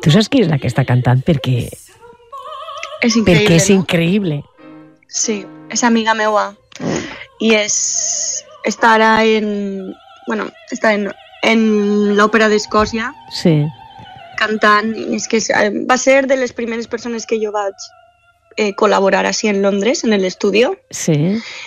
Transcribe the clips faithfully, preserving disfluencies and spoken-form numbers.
Tu saps qui és aquesta cantant? Perquè... És increïble, perquè és no? increïble. Sí, és amiga meua. I és... està ara en... Bueno, està en, en l'Òpera d'Escòcia. Sí. Cantant. I és que és, va ser de les primeres persones que jo vaig eh, col·laborar així en Londres, en l'estudi. Sí.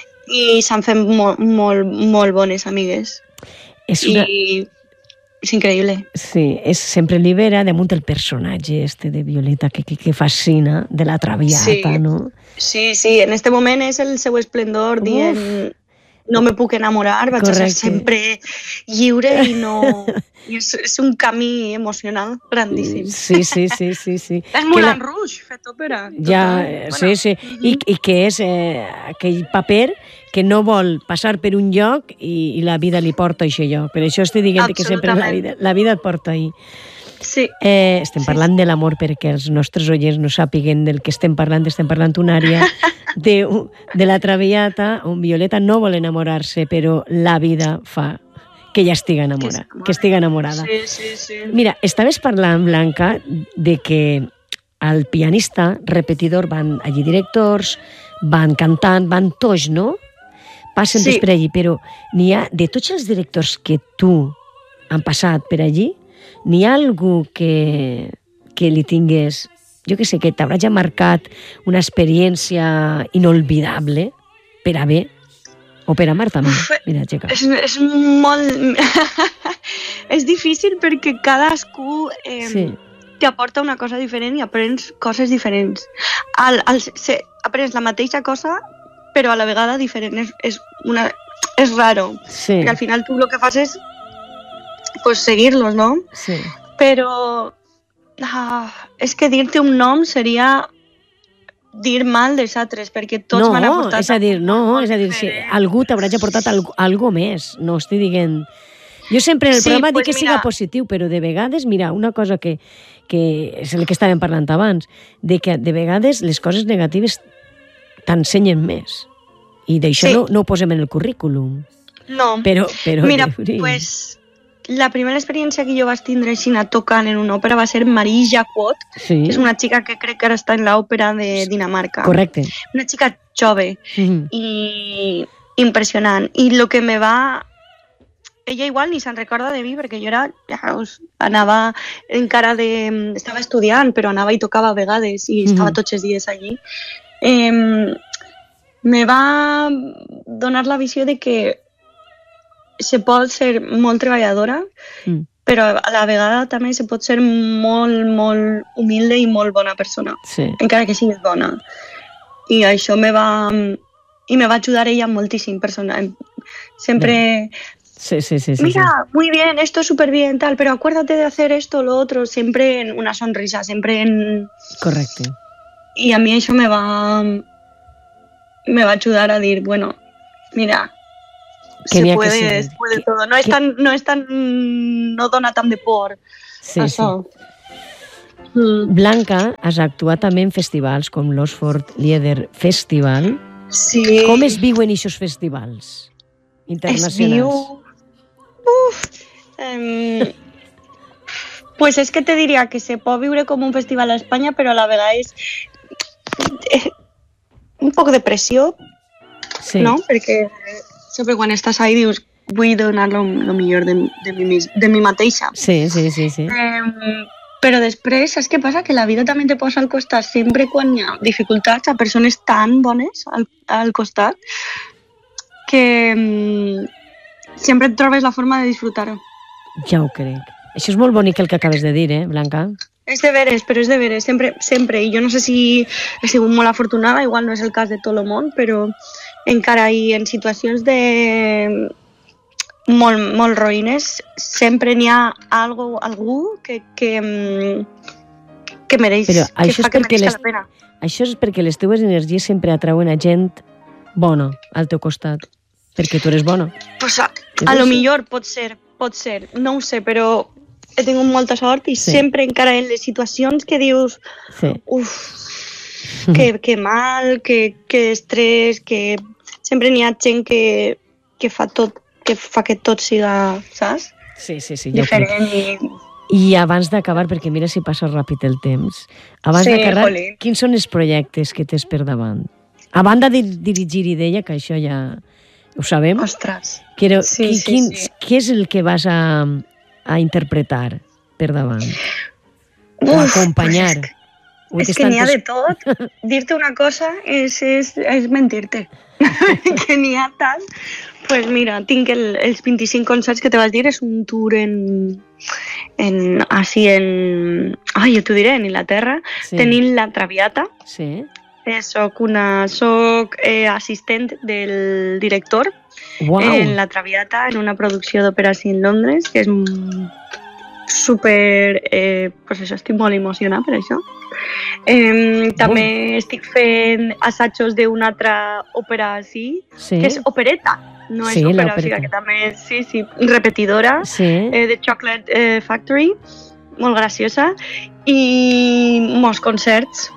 I s'han fet molt, molt, molt bones amigues. És una... I és increïble. Sí, és, sempre libera damunt el personatge este de Violeta que, que, que fascina, de la Traviata, sí. no? Sí, sí, en este moment és el seu esplendor, dient no me puc enamorar, vaig Correcte. a ser sempre lliure i no... I és, és un camí emocional grandíssim. Sí, sí, sí, sí. sí. És Moulin la... Rouge, fet òpera. Ja, bueno. sí, sí. I, I que és eh, aquell paper que no vol passar per un lloc i, i la vida li porta a aquest lloc. Per això estic dient que sempre la vida, la vida et porta ahí. Sí. Eh, estem sí, parlant sí. de l'amor perquè els nostres oients no sàpiguen del que estem parlant. Estem parlant d'una àrea de, de la Traviata on Violeta no vol enamorar-se, però la vida fa que ella estigui enamorada. Que, que estigui enamorada. Sí, sí, sí. Mira, estaves parlant, Blanca, de que el pianista repetidor van allí directors, van cantant, van tots, no? Passen sí. per allí, però n'hi ha, de tots els directors que tu han passat per allí, n'hi ha algú que, que li tingués, jo que sé, que t'haurà ja marcat una experiència inolvidable per a bé, o per a mar també. Mira, Txeca. És, és molt... és difícil perquè cadascú eh, sí. t'aporta una cosa diferent i aprens coses diferents. Al, al, se, aprens la mateixa cosa, però a la vegada diferent. És, és, una, és raro. Sí. Perquè al final tu el que fas és pues, seguir-los, no? Sí. Però ah, és que dir-te un nom seria dir mal dels altres, perquè tots no, m'han aportat... És a dir, no, és a dir, si algú t'haurà aportat algo, algo més, no estic dient... Jo sempre en el sí, programa pues dic que mira... siga positiu, però de vegades, mira, una cosa que, que és el que estàvem parlant abans, de que de vegades les coses negatives t'ensenyen més. I d'això sí. no, no ho posem en el currículum. No. Però, però mira, doncs... Pues, la primera experiència que jo vaig tindre així tocant en una òpera va ser Marie Jacquot, sí. que és una xica que crec que ara està en l'òpera de Dinamarca. Correcte. Una xica jove mm-hmm. i impressionant. I el que me va... Ella igual ni se'n recorda de mi perquè jo era... Ja, us, anava encara de... Estava estudiant, però anava i tocava a vegades i mm-hmm. estava tots els dies allí. Eh, me va donar la visió de que se pot ser molt treballadora, mm. però a la vegada també se pot ser molt, molt humilde i molt bona persona, sí. encara que siguis bona. I això me va... I me va ajudar ella moltíssim, persona. Sempre... Sí, sí, sí, sí, Mira, sí. muy bien, esto es súper bien, tal, pero acuérdate de hacer esto, lo otro, siempre en una sonrisa, siempre en... Correcte. I a mi això me va... me va ajudar a dir, bueno, mira... Se puede, se puede todo. No es, tan, no es tan... No dona tant de por. Sí, això. Sí. Mm. Blanca, has actuat també en festivals com l'Oxford Lieder Festival. Sí. Com es viuen aquests festivals internacionals? Es viu... Uf! Um... pues es que te diria que se pot viure com un festival a Espanya, però a la vegada és... un poc de pressió, sí. no? Perquè... sempre quan estàs ahí dius vull donar lo, lo millor de, de, mi, de mi mateixa. Sí, sí, sí. sí. Eh, però després, saps què passa? Que la vida també te posa al costat sempre quan hi ha dificultats a persones tan bones al, al costat que um, sempre et trobes la forma de disfrutar-ho. Ja ho crec. Això és molt bonic el que acabes de dir, eh, Blanca? És de veres, però és de veres, sempre, sempre. I jo no sé si he sigut molt afortunada, igual no és el cas de tot el món, però encara i en situacions de molt, molt roïnes, sempre n'hi ha algo, algú que, que, que mereix, però que fa que mereix les, la pena. Això és perquè les teves energies sempre atrauen a gent bona al teu costat, perquè tu eres bona. Pues a, a lo millor pot ser, pot ser, no ho sé, però he tingut molta sort i sí. sempre encara en les situacions que dius sí. uf, que, que mal, que, que estrès, que sempre n'hi ha gent que, que fa tot, que fa que tot siga, saps? Sí, sí, sí. Diferent i... I abans d'acabar, perquè mira si passa ràpid el temps, abans Sí, d'acabar, jolín. quins són els projectes que tens per davant? A banda de dirigir Idea, que això ja ho sabem, Ostres. però Sí, qui, sí, quin, sí. què és el que vas a, a interpretar per davant? O Uf, acompanyar? pues és que- O És tens que n'hi ha de tantes- tot. Dir-te una cosa és, és, és mentir-te. que n'hi ha tant. Pues mira, tinc el, els vint-i-cinc concerts que te vas dir, és un tour en... en així en... Ai, jo t'ho diré, en Inglaterra. Sí. Tenim la Traviata. Sí. Eh, soc una... Soc eh, assistent del director Uau. en la Traviata, en una producció d'òpera així en Londres, que és mm, super... Eh, pues això, estic molt emocionada per això. Eh, també estic fent assajos d'una altra òpera així, Sí. que és opereta, no és Sí, òpera, o sigui l'opereta. que també és, sí, sí, repetidora, Sí. eh, de Chocolate eh, Factory, molt graciosa, i molts concerts.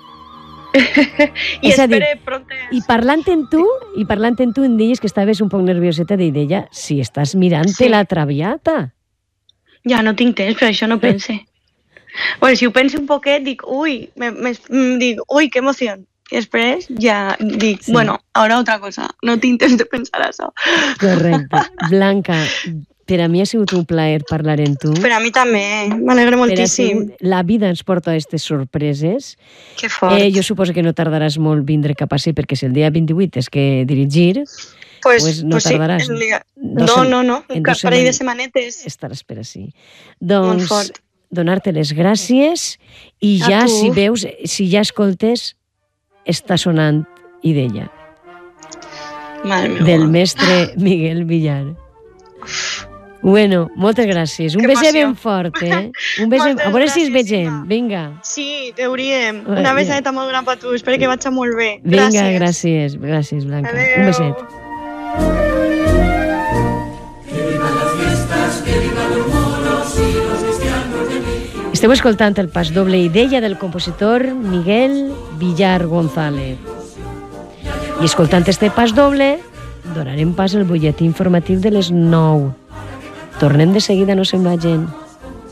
I És a dir, espere prontes... I parlant en tu, i parlant en tu, em deies que estaves un poc nervioseta d'Idea, si estàs mirant Sí. la Traviata. Ja no tinc temps, però això no pense. Bueno, si ho penso un poquet, dic, ui, me, me, mm, dic, ui, que emoció. I després ja dic, Sí. bueno, ara otra cosa, no tinc temps de pensar això. Correcte. Blanca, per a mi ha sigut un plaer parlar amb tu. Per a mi també, m'alegra Per a moltíssim. sigut, la vida ens porta a aquestes sorpreses. Que fort. Eh, jo suposo que no tardaràs molt vindre cap a si, perquè si el dia vint-i-vuit és que dirigir, pues, pues no pues sí, tardaràs. el dia- Dos No, sem- no, no, en un dos parell de setmanes setmanetes. estaràs per ací. Molt Doncs fort. donar-te les gràcies i A ja, tu. si veus, si ja escoltes, està sonant Idea, Mare meva. del mestre Miguel Villar. Bueno, moltes gràcies. Un Que beset emoció. ben fort, eh? Un beset... Moltes A veure si ens gràcies, vegem. Imma. Vinga. Sí, hauríem. Vinga. Una besadeta molt gran per tu. Espero que vagi molt bé. Vinga, Gràcies. gràcies. Gràcies, Blanca. Adeu. Un beset. Esteu escoltant el pas doble Idea del compositor Miguel Villar González. I escoltant este pas doble, donarem pas al butlletí informatiu de les nou. Tornem de seguida, no se'n vagin.